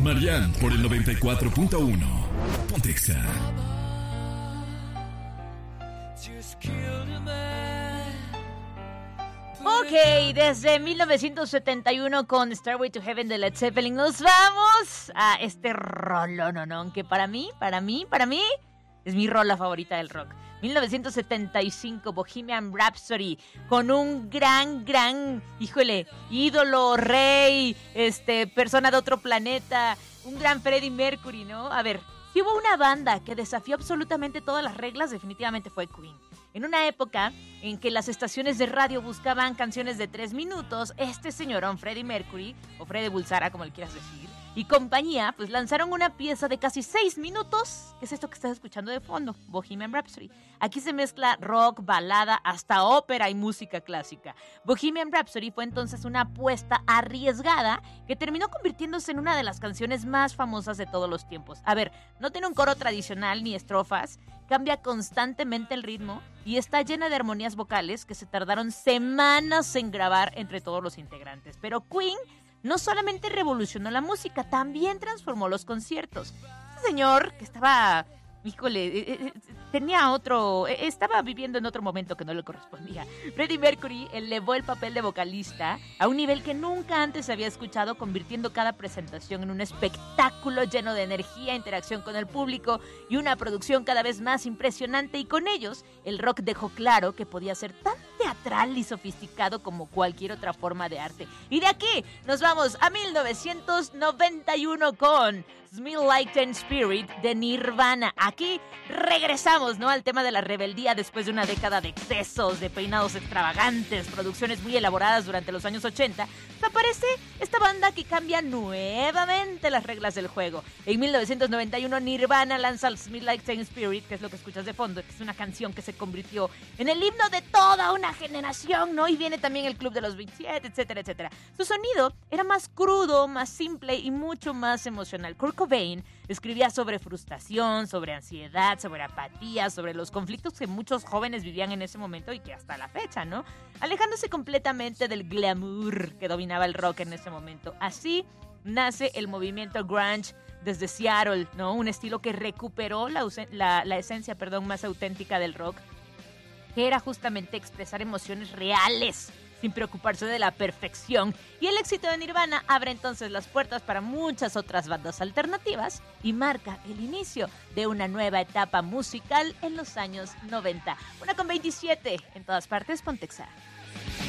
Marian por el 94.1. Pontexa. Ok, desde 1971 con Stairway to Heaven de Led Zeppelin nos vamos a este rolononón que para mí es mi rola favorita del rock. 1975, Bohemian Rhapsody, con un gran, ídolo, rey, persona de otro planeta, un gran Freddie Mercury, ¿no? A ver, si hubo una banda que desafió absolutamente todas las reglas, definitivamente fue Queen. En una época en que las estaciones de radio buscaban canciones de 3 minutos, este señorón Freddie Mercury, o Freddie Bulsara, como le quieras decir, y compañía, pues lanzaron una pieza de casi 6 minutos, que es esto que estás escuchando de fondo, Bohemian Rhapsody. Aquí se mezcla rock, balada, hasta ópera y música clásica. Bohemian Rhapsody fue entonces una apuesta arriesgada que terminó convirtiéndose en una de las canciones más famosas de todos los tiempos. A ver, no tiene un coro tradicional ni estrofas, cambia constantemente el ritmo y está llena de armonías vocales que se tardaron semanas en grabar entre todos los integrantes. Pero Queen no solamente revolucionó la música, también transformó los conciertos. Este señor que estaba, estaba viviendo en otro momento que no le correspondía. Freddie Mercury elevó el papel de vocalista a un nivel que nunca antes se había escuchado, convirtiendo cada presentación en un espectáculo lleno de energía, interacción con el público y una producción cada vez más impresionante. Y con ellos, el rock dejó claro que podía ser tan teatral y sofisticado como cualquier otra forma de arte. Y de aquí nos vamos a 1991 con Smell Like Teen Spirit de Nirvana. Aquí regresamos, ¿no?, al tema de la rebeldía después de una década de excesos, de peinados extravagantes, producciones muy elaboradas durante los años 80. Aparece esta banda que cambia nuevamente las reglas del juego. En 1991 Nirvana lanza el Smell Like Teen Spirit, que es lo que escuchas de fondo, que es una canción que se convirtió en el himno de toda una generación, ¿no? Y viene también el Club de los 27, etcétera, etcétera. Su sonido era más crudo, más simple y mucho más emocional. Kurt Cobain escribía sobre frustración, sobre ansiedad, sobre apatía, sobre los conflictos que muchos jóvenes vivían en ese momento y que hasta la fecha, ¿no? Alejándose completamente del glamour que dominaba el rock en ese momento. Así nace el movimiento grunge desde Seattle, ¿no? Un estilo que recuperó la esencia más auténtica del rock, que era justamente expresar emociones reales sin preocuparse de la perfección. Y el éxito de Nirvana abre entonces las puertas para muchas otras bandas alternativas y marca el inicio de una nueva etapa musical en los años 90. 1:27, en todas partes, Pontexa.